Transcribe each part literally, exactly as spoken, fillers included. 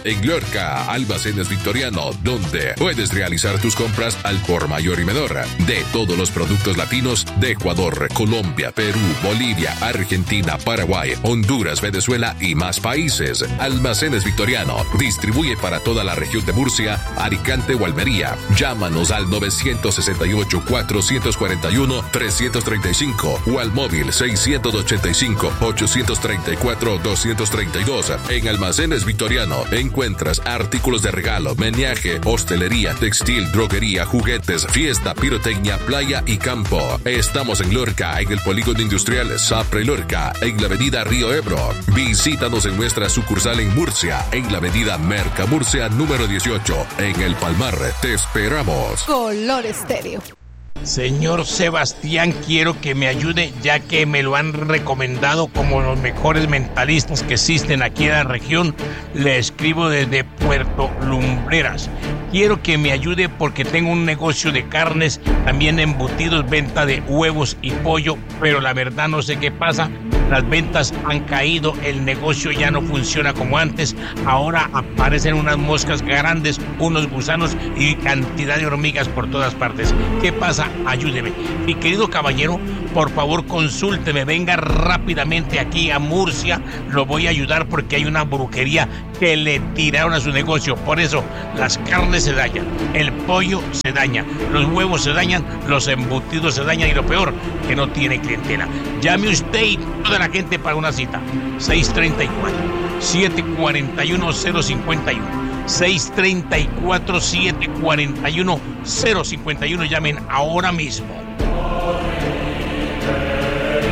en Lorca, Almacenes Victoriano, donde puedes realizar tus compras al por mayor y menor de todos los productos latinos de Ecuador, Colombia, Perú, Bolivia, Argentina, Paraguay, Honduras, Venezuela y más países. Almacenes Victoriano distribuye para toda la región de Murcia, Alicante o Almería. Llámanos al nueve seis ocho, cuatro cuatro uno, tres tres cinco o al móvil seis ocho cinco, ocho tres cuatro, dos tres dos. En Almacenes Victoriano encuentras artículos de regalo, menaje, hostelería, textil, droguería, juguetes, fiesta, pirotecnia, playa y campo. Estamos en Lorca, en el Polígono Industrial Sapre Lorca, en la avenida Río Ebro. Visítanos en nuestra sucursal en Murcia, en la avenida Merca Murcia número dieciocho. En El Palmar te esperamos. Color Estéreo. Señor Sebastián, quiero que me ayude, ya que me lo han recomendado como los mejores mentalistas que existen aquí en la región. Le escribo desde Puerto Lumbreras. Quiero que me ayude porque tengo un negocio de carnes, también embutidos, venta de huevos y pollo, pero la verdad no sé qué pasa. Las ventas han caído, el negocio ya no funciona como antes. Ahora aparecen unas moscas grandes, unos gusanos y cantidad de hormigas por todas partes. ¿Qué pasa? Ayúdeme. Mi querido caballero, por favor consúlteme, venga rápidamente aquí a Murcia. Lo voy a ayudar porque hay una brujería que le tiraron a su negocio. Por eso las carnes se dañan, el pollo se daña, los huevos se dañan, los embutidos se dañan y lo peor, que no tiene clientela. Llame usted y toda la gente para una cita. seis tres cuatro, siete cuatro uno, cero cinco uno. seis tres cuatro, siete cuatro uno, cero cinco uno. Llamen ahora mismo.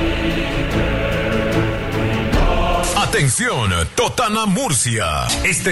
Atención, Totana Murcia. Este